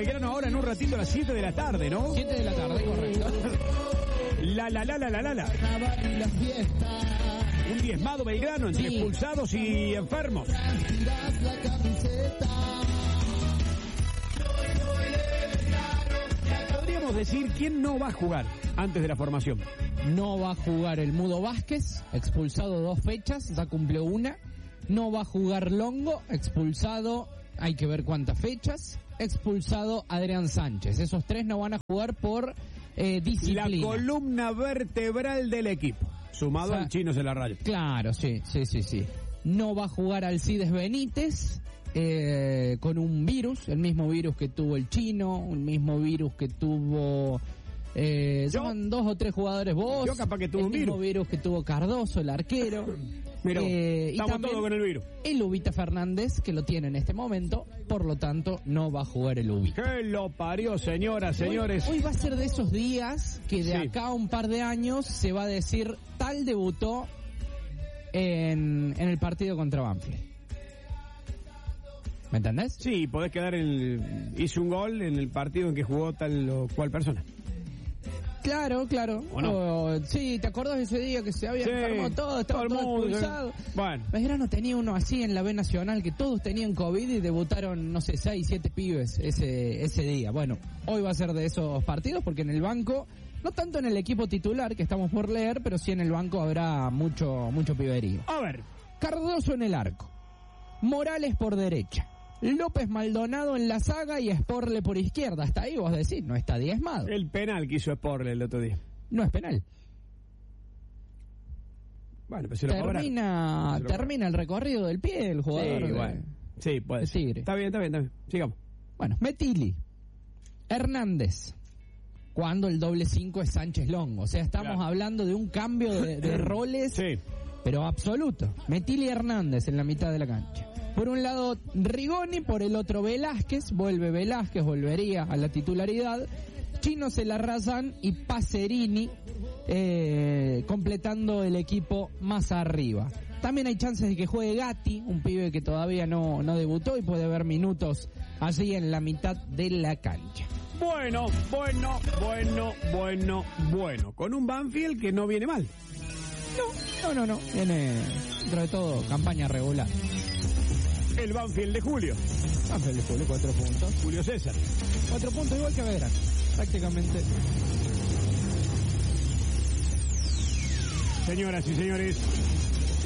Belgrano ahora en un ratito a las 7 de la tarde, ¿no? 7 de la tarde, correcto. La. Un diezmado Belgrano entre Sí. expulsados y enfermos. Podríamos decir quién no va a jugar antes de la formación. No va a jugar el Mudo Vázquez, expulsado 2 fechas, ya cumplió una. No va a jugar Longo, expulsado, hay que ver cuántas fechas. Expulsado Adrián Sánchez. Esos 3 no van a jugar por disciplina. La columna vertebral del equipo, sumado al Chino se la raya. Claro, sí. No va a jugar Alcides Benítez, con un virus, el mismo virus que tuvo el Chino, el mismo virus que tuvo... Son 2 o 3 jugadores vos. Yo capaz que tuvo un mismo virus que tuvo Cardoso, el arquero. Mira, estamos y todos con el virus. El Ubita Fernández, que lo tiene en este momento, por lo tanto no va a jugar el Ubita. ¡Que lo parió, señoras, señores! Hoy va a ser de esos días que de Sí. acá a un par de años se va a decir tal debutó en el partido contra Banfield. ¿Me entendés? Sí, podés quedar hizo un gol en el partido en que jugó tal o cual persona. Claro. ¿O no? Sí, ¿te acordás de ese día que se había enfermado todo? Estaba todo expulsado. Bueno. Belgrano tenía uno así en la B Nacional, que todos tenían COVID y debutaron, no sé, 6, 7 pibes ese día. Bueno, hoy va a ser de esos partidos porque en el banco, no tanto en el equipo titular que estamos por leer, pero sí en el banco habrá mucho piberío. A ver. Cardoso en el arco, Morales por derecha, López Maldonado en la saga y Sporle por izquierda. Hasta ahí vos decís, no está diezmado. El penal que hizo Sporle el otro día. No es penal. Bueno, pues se lo cobraron. Termina el recorrido del pie el jugador. Sí, bueno. Sí, puede ser. Tigre. Está bien. Sigamos. Bueno, Metili, Hernández, cuando el doble 5 es Sánchez Longo. O sea, estamos hablando de un cambio de roles, Sí. pero absoluto. Metili Hernández en la mitad de la cancha. Por un lado Rigoni, por el otro Velázquez, volvería a la titularidad. Chino Celarrazán y Pacerini completando el equipo más arriba. También hay chances de que juegue Gatti, un pibe que todavía no debutó y puede ver minutos allí en la mitad de la cancha. Bueno. Con un Banfield que no viene mal. No. Viene, dentro de todo, campaña regular. El Banfield de Julio. Banfield de Julio, 4 puntos. Julio César. 4 puntos igual que Belgrano, prácticamente. Señoras y señores,